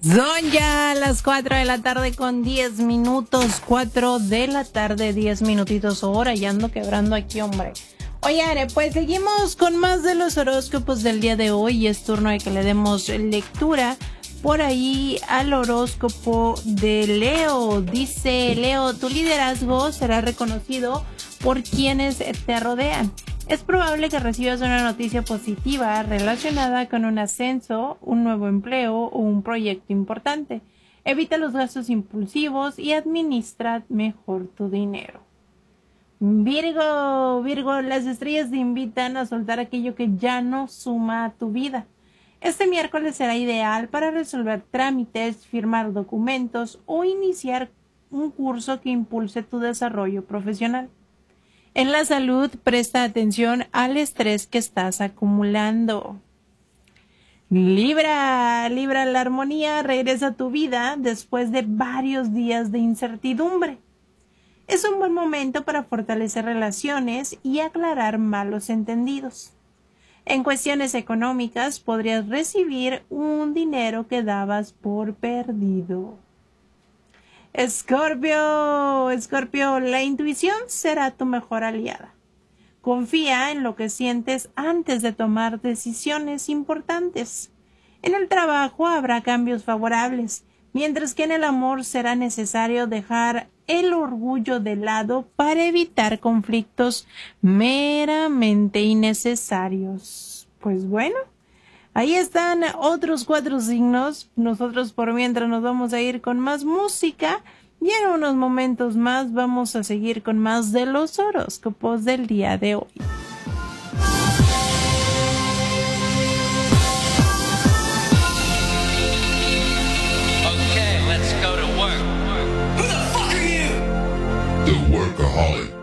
Son ya las 4 de la tarde con 10 minutos. 4 de la tarde, 10 minutitos hora. Ya ando quebrando aquí, hombre. Oye, pues seguimos con más de los horóscopos del día de hoy. Es turno de que le demos lectura por ahí al horóscopo de Leo. Dice Leo, tu liderazgo será reconocido por quienes te rodean. Es probable que recibas una noticia positiva relacionada con un ascenso, un nuevo empleo o un proyecto importante. Evita los gastos impulsivos y administra mejor tu dinero. Virgo, las estrellas te invitan a soltar aquello que ya no suma a tu vida. Este miércoles será ideal para resolver trámites, firmar documentos o iniciar un curso que impulse tu desarrollo profesional. En la salud, presta atención al estrés que estás acumulando. Libra, la armonía regresa a tu vida después de varios días de incertidumbre. Es un buen momento para fortalecer relaciones y aclarar malos entendidos. En cuestiones económicas, podrías recibir un dinero que dabas por perdido. Escorpio, la intuición será tu mejor aliada. Confía en lo que sientes antes de tomar decisiones importantes. En el trabajo habrá cambios favorables, mientras que en el amor será necesario dejar el orgullo de lado para evitar conflictos meramente innecesarios. Pues bueno, ahí están otros 4 signos. Nosotros por mientras nos vamos a ir con más música y en unos momentos más vamos a seguir con más de los horóscopos del día de hoy. Okay, let's go to work. Who the fuck are you? The workaholic.